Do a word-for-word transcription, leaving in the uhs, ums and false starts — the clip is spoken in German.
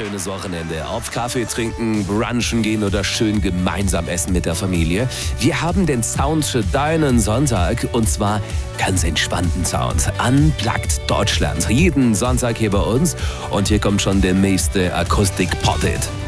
schönes Wochenende. Auf Kaffee trinken, brunchen gehen oder schön gemeinsam essen mit der Familie. Wir haben den Sound für deinen Sonntag und zwar ganz entspannten Sound. Unplugged Deutschland. Jeden Sonntag hier bei uns. Und hier kommt schon der nächste Akustik-Pop-Hit.